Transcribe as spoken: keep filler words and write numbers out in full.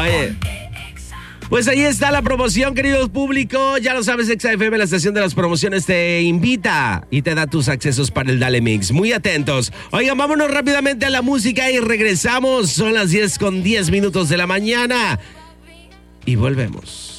Oye, pues ahí está la promoción, queridos público. Ya lo sabes, Exa F M, la estación de las promociones, te invita y te da tus accesos para el Dale Mix. Muy atentos. Oigan, vámonos rápidamente a la música y regresamos. Son las diez con diez minutos de la mañana. Y volvemos.